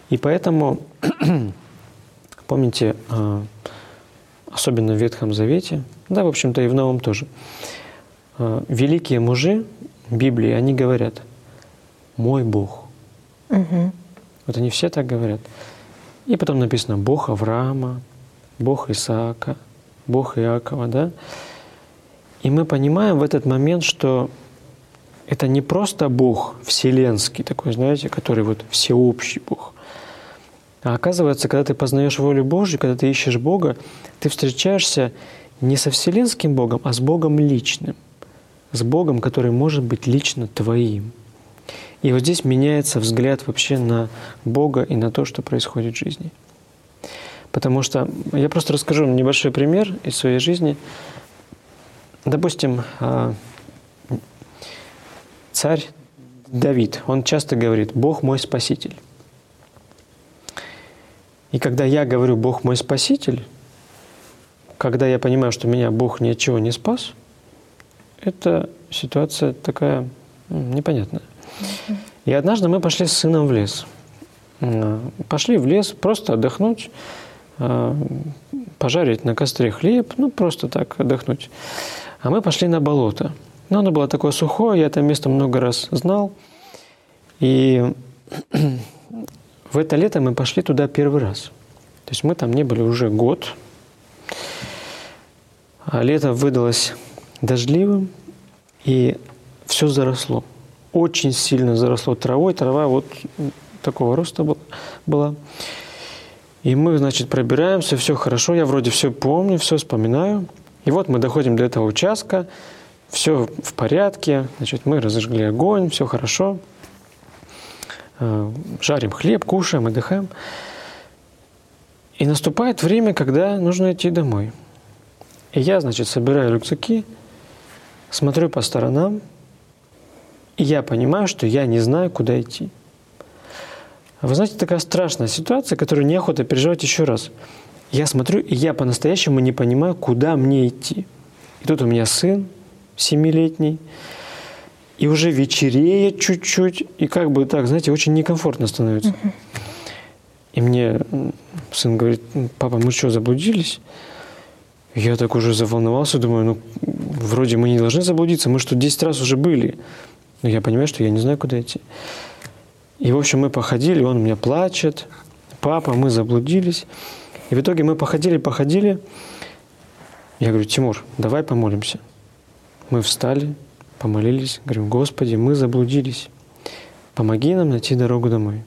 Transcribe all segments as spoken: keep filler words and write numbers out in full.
И поэтому, помните, особенно в Ветхом Завете, да, в общем-то, и в Новом тоже, великие мужи Библии, они говорят «мой Бог». Угу. Вот они все так говорят. И потом написано «Бог Авраама», «Бог Исаака», «Бог Иакова», да? И мы понимаем в этот момент, что это не просто Бог вселенский такой, знаете, который вот всеобщий Бог. А оказывается, когда ты познаешь волю Божью, когда ты ищешь Бога, ты встречаешься не со вселенским Богом, а с Богом личным. С Богом, который может быть лично твоим. И вот здесь меняется взгляд вообще на Бога и на то, что происходит в жизни. Потому что я просто расскажу небольшой пример из своей жизни. Допустим, царь Давид, он часто говорит «Бог мой спаситель». И когда я говорю «Бог мой спаситель», когда я понимаю, что меня Бог ни от чего не спас, это ситуация такая непонятная. И однажды мы пошли с сыном в лес. Пошли в лес просто отдохнуть, пожарить на костре хлеб, ну просто так отдохнуть. А мы пошли на болото. Но оно было такое сухое, я это место много раз знал. И в это лето мы пошли туда первый раз. То есть мы там не были уже год. А лето выдалось дождливым, и все заросло. Очень сильно заросло травой. Трава вот такого роста была. И мы, значит, пробираемся, все хорошо. Я вроде все помню, все вспоминаю. И вот мы доходим до этого участка. Все в порядке. Значит, мы разожгли огонь, все хорошо. Жарим хлеб, кушаем, отдыхаем. И наступает время, когда нужно идти домой. И я, значит, собираю рюкзаки, смотрю по сторонам, и я понимаю, что я не знаю, куда идти. Вы знаете, такая страшная ситуация, которую неохота переживать еще раз. Я смотрю, и я по-настоящему не понимаю, куда мне идти. И тут у меня сын семилетний, и уже вечереет чуть-чуть, и как бы так, знаете, очень некомфортно становится. Uh-huh. И мне сын говорит: папа, мы что, заблудились? Я так уже заволновался, думаю, ну, вроде мы не должны заблудиться, мы что, десять раз уже были. Но я понимаю, что я не знаю, куда идти. И, в общем, мы походили, он у меня плачет. Папа, мы заблудились. И в итоге мы походили, походили. Я говорю: Тимур, давай помолимся. Мы встали, помолились, говорим: Господи, мы заблудились. Помоги нам найти дорогу домой.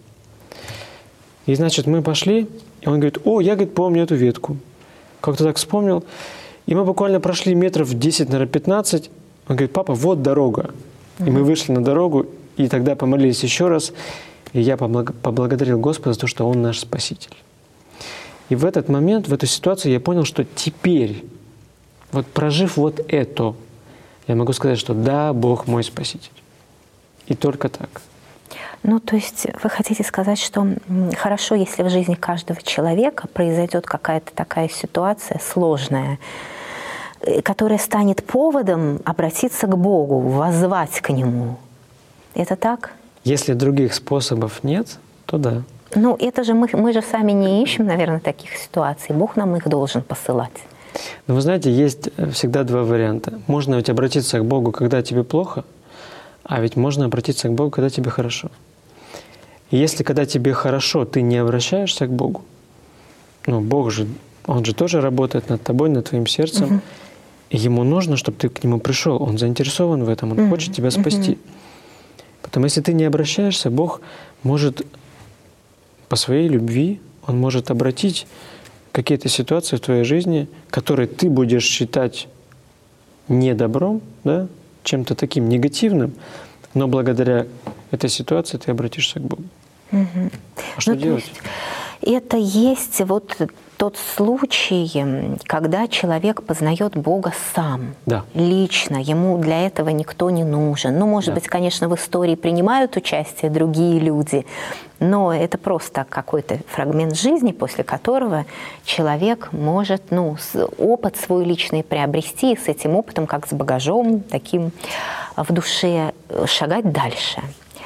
И, значит, мы пошли, и он говорит: о, я, говорит, помню эту ветку. Как-то так вспомнил. И мы буквально прошли метров десять, наверное, пятнадцать. Он говорит: папа, вот дорога. И мы вышли на дорогу, и тогда помолились еще раз. И я поблагодарил Господа за то, что Он наш Спаситель. И в этот момент, в эту ситуацию я понял, что теперь, вот прожив вот это, я могу сказать, что да, Бог мой Спаситель. И только так. Ну, то есть вы хотите сказать, что хорошо, если в жизни каждого человека произойдет какая-то такая ситуация сложная, которая станет поводом обратиться к Богу, воззвать к Нему. Это так? Если других способов нет, то да. Ну, это же мы, мы же сами не ищем, наверное, таких ситуаций. Бог нам их должен посылать. Но вы знаете, есть всегда два варианта. Можно ведь обратиться к Богу, когда тебе плохо, а ведь можно обратиться к Богу, когда тебе хорошо. И если когда тебе хорошо, ты не обращаешься к Богу, ну, Бог же, Он же тоже работает над тобой, над твоим сердцем, угу. И Ему нужно, чтобы ты к Нему пришел. Он заинтересован в этом, Он угу. хочет тебя спасти. Угу. Потому если ты не обращаешься, Бог может по своей любви, Он может обратить какие-то ситуации в твоей жизни, которые ты будешь считать не добром, да, чем-то таким негативным, но благодаря этой ситуации ты обратишься к Богу. Угу. А что ну, делать? Это есть вот тот случай, когда человек познает Бога сам, да. лично, ему для этого никто не нужен. Ну, может да. быть, конечно, в истории принимают участие другие люди, но это просто какой-то фрагмент жизни, после которого человек может, ну, опыт свой личный приобрести, и с этим опытом, как с багажом, таким в душе, шагать дальше.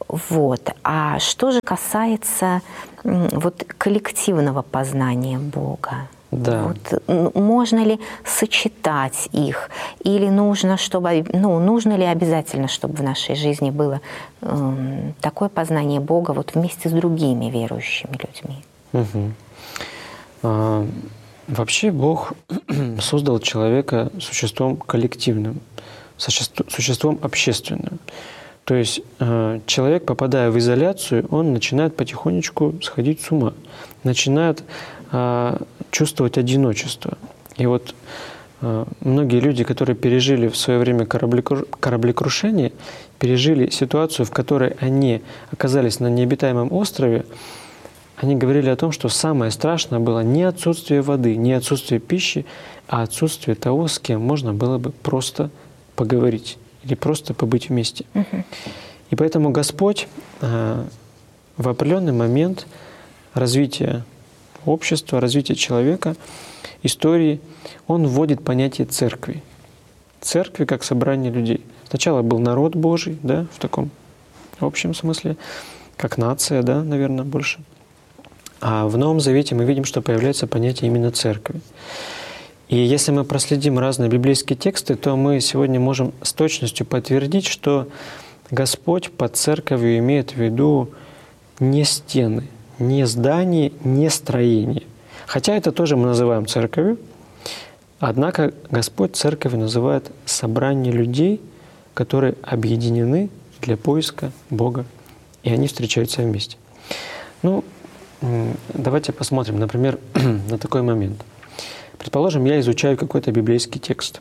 Вот. А что же касается вот коллективного познания Бога? Да. Вот, можно ли сочетать их? Или нужно, чтобы, ну, нужно ли обязательно, чтобы в нашей жизни было э, такое познание Бога вот вместе с другими верующими людьми? Угу. А, вообще Бог создал человека существом коллективным, существом общественным. То есть э, человек, попадая в изоляцию, он начинает потихонечку сходить с ума, начинает э, чувствовать одиночество. И вот э, многие люди, которые пережили в свое время кораблекру... кораблекрушение, пережили ситуацию, в которой они оказались на необитаемом острове, они говорили о том, что самое страшное было не отсутствие воды, не отсутствие пищи, а отсутствие того, с кем можно было бы просто поговорить или просто побыть вместе. Uh-huh. И поэтому Господь э, в определенный момент развития общества, развития человека, истории, Он вводит понятие церкви. Церкви как собрание людей. Сначала был народ Божий, да, в таком общем смысле, как нация, да, наверное, больше. А в Новом Завете мы видим, что появляется понятие именно церкви. И если мы проследим разные библейские тексты, то мы сегодня можем с точностью подтвердить, что Господь под церковью имеет в виду не стены, не здания, не строения. Хотя это тоже мы называем церковью, однако Господь церковью называет собрание людей, которые объединены для поиска Бога, и они встречаются вместе. Ну, давайте посмотрим, например, на такой момент. Предположим, я изучаю какой-то библейский текст.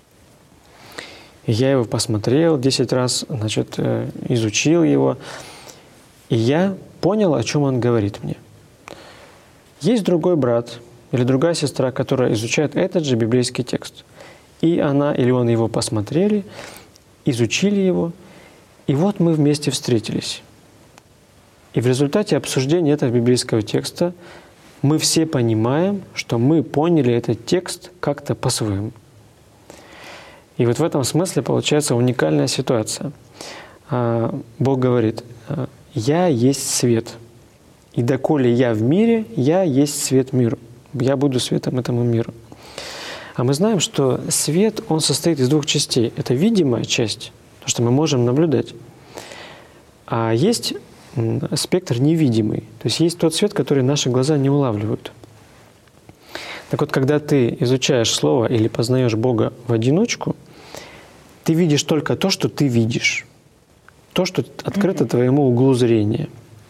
И я его посмотрел десять раз, значит, изучил его, и я понял, о чем он говорит мне. Есть другой брат или другая сестра, которая изучает этот же библейский текст. И она или он его посмотрели, изучили его, и вот мы вместе встретились. И в результате обсуждения этого библейского текста мы все понимаем, что мы поняли этот текст как-то по-своему. И вот в этом смысле получается уникальная ситуация. Бог говорит: «Я есть свет, и доколе я в мире, я есть свет миру». Я буду светом этому миру. А мы знаем, что свет, он состоит из двух частей. Это видимая часть, то, что мы можем наблюдать. А есть спектр невидимый. То есть есть тот свет, который наши глаза не улавливают. Так вот, когда ты изучаешь Слово или познаешь Бога в одиночку, ты видишь только то, что ты видишь. То, что открыто mm-hmm. твоему углу зрения.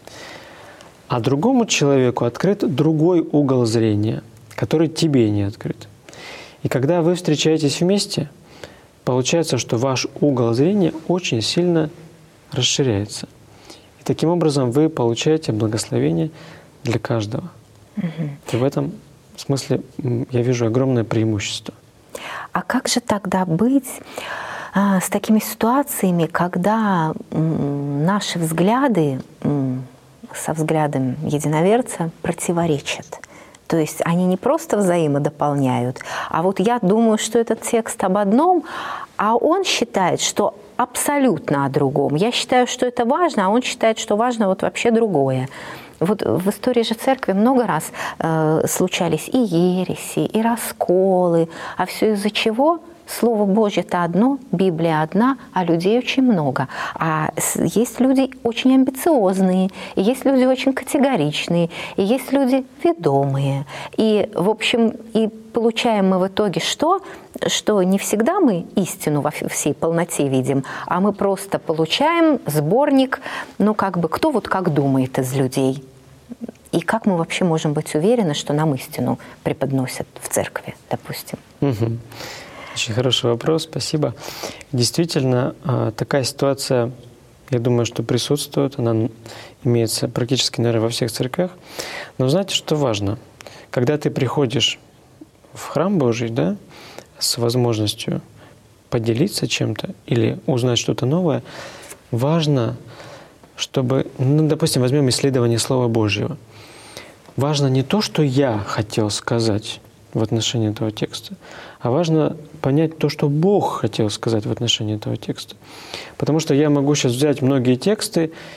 А другому человеку открыт другой угол зрения, который тебе не открыт. И когда вы встречаетесь вместе, получается, что ваш угол зрения очень сильно расширяется. И таким образом вы получаете благословение для каждого. Угу. И в этом смысле я вижу огромное преимущество. А как же тогда быть а, с такими ситуациями, когда м, наши взгляды м, со взглядом единоверца противоречат? То есть они не просто взаимодополняют, а вот я думаю, что этот текст об одном, а он считает, что абсолютно о другом. Я считаю, что это важно, а он считает, что важно вот вообще другое. Вот в истории же церкви много раз э, случались и ереси, и расколы, а все из-за чего? Слово Божье-то одно, Библия одна, а людей очень много. А есть люди очень амбициозные, и есть люди очень категоричные, и есть люди ведомые. И, в общем, и получаем мы в итоге что? Что не всегда мы истину во всей полноте видим, а мы просто получаем сборник, ну, как бы, кто вот как думает из людей. И как мы вообще можем быть уверены, что нам истину преподносят в церкви, допустим? Угу. Очень хороший вопрос, спасибо. Действительно, такая ситуация, я думаю, что присутствует, она имеется практически, наверное, во всех церквях. Но знаете, что важно? Когда ты приходишь в храм Божий, да, с возможностью поделиться чем-то или узнать что-то новое, важно, чтобы, ну, допустим, возьмем исследование Слова Божьего. Важно не то, что я хотел сказать в отношении этого текста, а важно понять то, что Бог хотел сказать в отношении этого текста. Потому что я могу сейчас взять многие тексты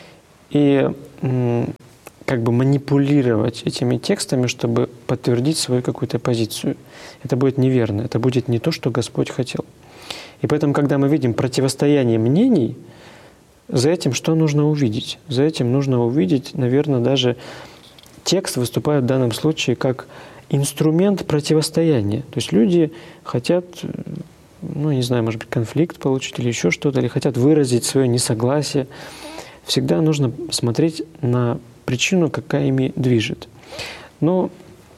и как бы манипулировать этими текстами, чтобы подтвердить свою какую-то позицию. Это будет неверно, это будет не то, что Господь хотел. И поэтому, когда мы видим противостояние мнений, за этим что нужно увидеть? За этим нужно увидеть, наверное, даже текст выступает в данном случае как инструмент противостояния. То есть люди хотят, ну, не знаю, может быть, конфликт получить или еще что-то, или хотят выразить свое несогласие. Всегда нужно смотреть на причину, какая ими движет. Ну,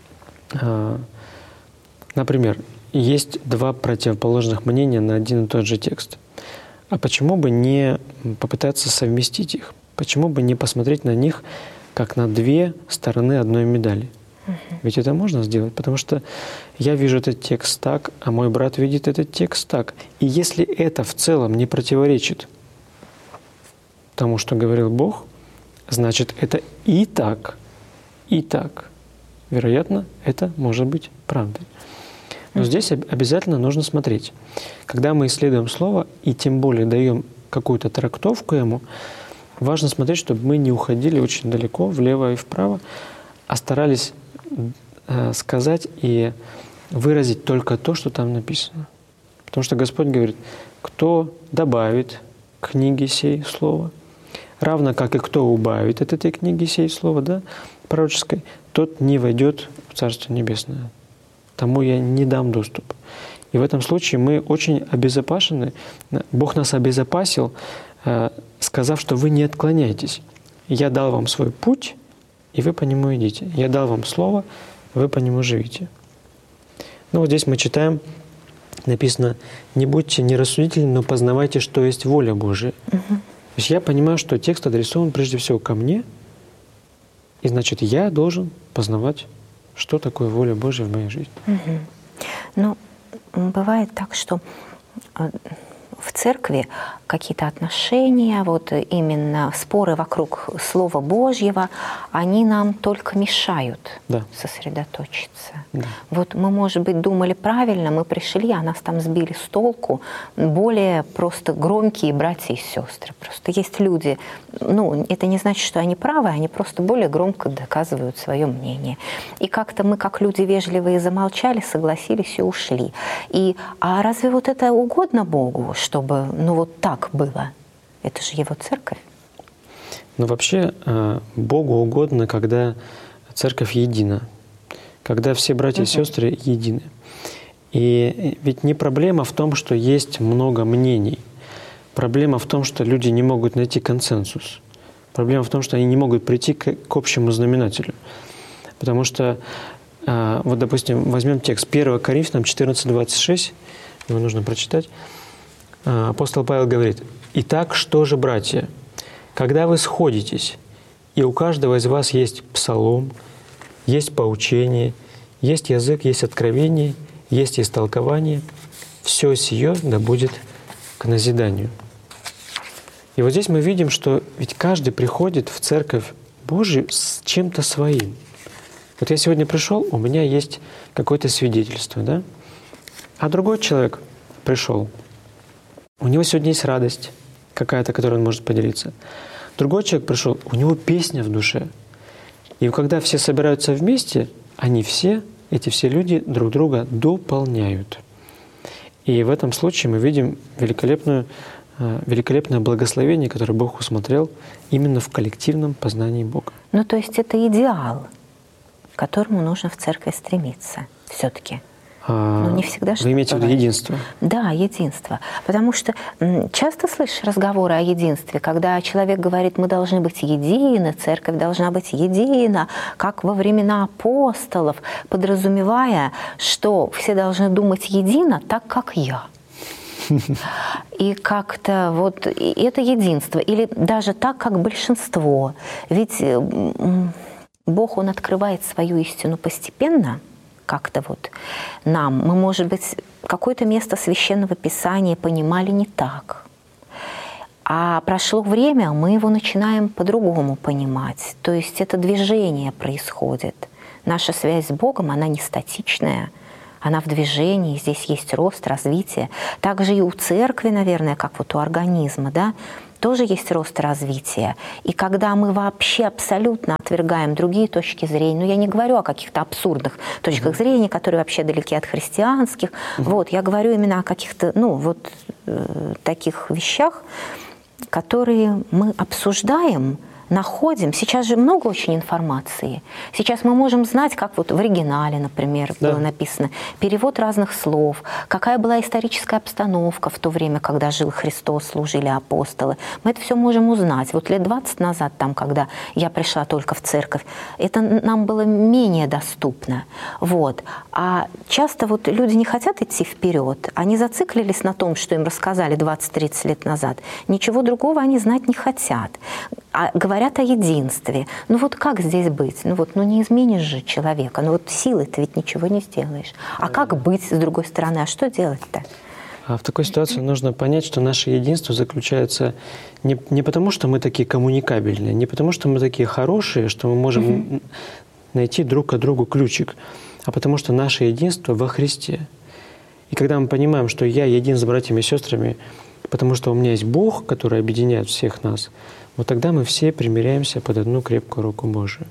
например, есть два противоположных мнения на один и тот же текст. А почему бы не попытаться совместить их? Почему бы не посмотреть на них как на две стороны одной медали? Uh-huh. Ведь это можно сделать, потому что я вижу этот текст так, а мой брат видит этот текст так. И если это в целом не противоречит тому, что говорил Бог, значит, это и так, и так. Вероятно, это может быть правдой. Но здесь обязательно нужно смотреть. Когда мы исследуем Слово, и тем более даем какую-то трактовку ему, важно смотреть, чтобы мы не уходили очень далеко, влево и вправо, а старались э, сказать и выразить только то, что там написано. Потому что Господь говорит, кто добавит к книге сей Слово, равно как и кто убавит от этой книги сей Слово, да, пророческой, тот не войдет в Царство Небесное. Тому я не дам доступ. И в этом случае мы очень обезопасены. Бог нас обезопасил, сказав, что вы не отклоняйтесь. Я дал вам свой путь, и вы по нему идите. Я дал вам слово, вы по нему живите. Ну вот здесь мы читаем, написано, не будьте нерассудительны, но познавайте, что есть воля Божия. Угу. То есть я понимаю, что текст адресован прежде всего ко мне, и значит, я должен познавать, что такое воля Божия в моей жизни. Угу. Ну, бывает так, что в церкви какие-то отношения, вот именно споры вокруг Слова Божьего, они нам только мешают да. сосредоточиться. Да. Вот мы, может быть, думали правильно, мы пришли, а нас там сбили с толку более просто громкие братья и сестры. Просто есть люди, ну, это не значит, что они правы, они просто более громко доказывают свое мнение. И как-то мы, как люди вежливые, замолчали, согласились и ушли. И, а разве вот это угодно Богу, чтобы, ну, вот так было? Это же Его церковь. Но вообще Богу угодно, когда церковь едина, когда все братья и сестры едины. И ведь не проблема в том, что есть много мнений. Проблема в том, что люди не могут найти консенсус. Проблема в том, что они не могут прийти к, к общему знаменателю. Потому что, вот, допустим, возьмем текст первое Коринфянам четырнадцать двадцать шесть, его нужно прочитать. Апостол Павел говорит: «Итак, что же, братья, когда вы сходитесь, и у каждого из вас есть псалом, есть поучение, есть язык, есть откровение, есть истолкование, все сие да будет к назиданию». И вот здесь мы видим, что ведь каждый приходит в Церковь Божию с чем-то своим. Вот я сегодня пришел, у меня есть какое-то свидетельство, да? А другой человек пришел, у него сегодня есть радость какая-то, которой он может поделиться. Другой человек пришел, у него песня в душе. И когда все собираются вместе, они все, эти все люди друг друга дополняют. И в этом случае мы видим великолепную, великолепное благословение, которое Бог усмотрел именно в коллективном познании Бога. Ну, то есть это идеал, к которому нужно в церкви стремиться все-таки. А, Но не всегда вы имеете в виду единство? Да, единство. Потому что часто слышишь разговоры о единстве, когда человек говорит, мы должны быть едины, церковь должна быть едина, как во времена апостолов, подразумевая, что все должны думать едино, так как я. И как-то вот это единство. Или даже так, как большинство. Ведь Бог, Он открывает свою истину постепенно, как-то вот нам. Мы, может быть, какое-то место Священного Писания понимали не так. А прошло время, мы его начинаем по-другому понимать. То есть это движение происходит. Наша связь с Богом, она не статичная, она в движении, здесь есть рост, развитие. Также и у церкви, наверное, как вот у организма, да, тоже есть рост и развитие. И когда мы вообще абсолютно отвергаем другие точки зрения, ну я не говорю о каких-то абсурдных точках mm-hmm. зрения, которые вообще далеки от христианских, mm-hmm. вот, я говорю именно о каких-то, ну, вот э, таких вещах, которые мы обсуждаем, находим. Сейчас же много очень информации. Сейчас мы можем знать, как вот в оригинале, например, да. было написано, перевод разных слов, какая была историческая обстановка в то время, когда жил Христос, служили апостолы. Мы это все можем узнать. Вот лет двадцать назад, там, когда я пришла только в церковь, это нам было менее доступно. Вот. А часто вот люди не хотят идти вперед, они зациклились на том, что им рассказали двадцать-тридцать лет назад. Ничего другого они знать не хотят. А говорят о единстве. Ну вот как здесь быть? Ну вот, ну не изменишь же человека. Ну вот силой ты ведь ничего не сделаешь. А как быть с другой стороны? А что делать-то? А в такой ситуации нужно понять, что наше единство заключается не, не потому, что мы такие коммуникабельные, не потому, что мы такие хорошие, что мы можем mm-hmm. найти друг к другу ключик, а потому что наше единство во Христе. И когда мы понимаем, что я един с братьями и сестрами, потому что у меня есть Бог, который объединяет всех нас, вот тогда мы все примиряемся под одну крепкую руку Божию.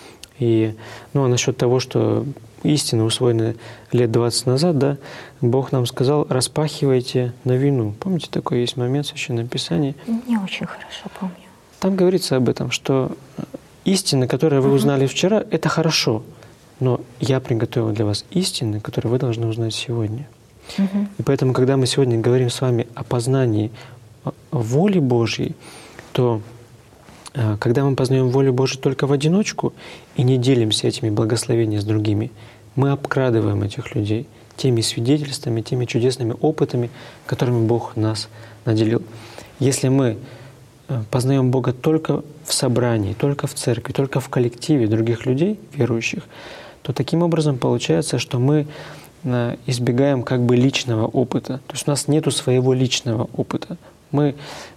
И ну, а насчет того, что истина усвоена лет двадцать назад, да, Бог нам сказал: распахивайте новину. Помните, такой есть момент в Священном Писании? Не очень хорошо помню. Там говорится об этом, что истины, которые вы узнали uh-huh. вчера, это хорошо, но я приготовил для вас истины, которые вы должны узнать сегодня. Uh-huh. И поэтому, когда мы сегодня говорим с вами о познании воли Божьей, то когда мы познаем волю Божию только в одиночку и не делимся этими благословениями с другими, мы обкрадываем этих людей теми свидетельствами, теми чудесными опытами, которыми Бог нас наделил. Если мы познаем Бога только в собрании, только в церкви, только в коллективе других людей, верующих, то таким образом получается, что мы избегаем как бы личного опыта. То есть у нас нету своего личного опыта. Мы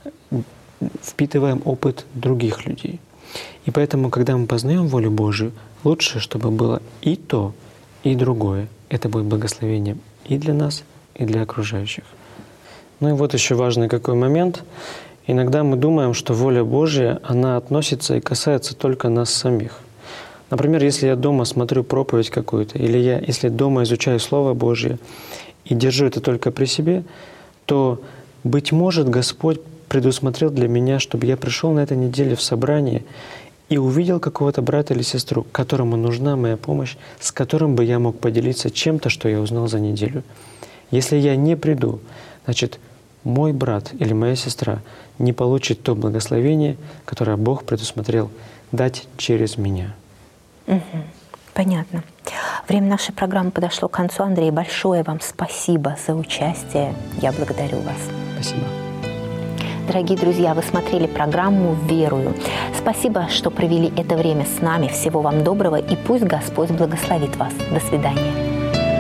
впитываем опыт других людей. И поэтому, когда мы познаем волю Божию, лучше, чтобы было и то, и другое. Это будет благословением и для нас, и для окружающих. Ну и вот еще важный какой момент. Иногда мы думаем, что воля Божия, она относится и касается только нас самих. Например, если я дома смотрю проповедь какую-то, или я, если дома изучаю Слово Божие и держу это только при себе, то, быть может, Господь предусмотрел для меня, чтобы я пришел на этой неделе в собрание и увидел какого-то брата или сестру, которому нужна моя помощь, с которым бы я мог поделиться чем-то, что я узнал за неделю. Если я не приду, значит, мой брат или моя сестра не получит то благословение, которое Бог предусмотрел дать через меня. Угу. Понятно. Время нашей программы подошло к концу. Андрей, большое вам спасибо за участие. Я благодарю вас. Спасибо. Дорогие друзья, вы смотрели программу «Верую». Спасибо, что провели это время с нами. Всего вам доброго, и пусть Господь благословит вас. До свидания.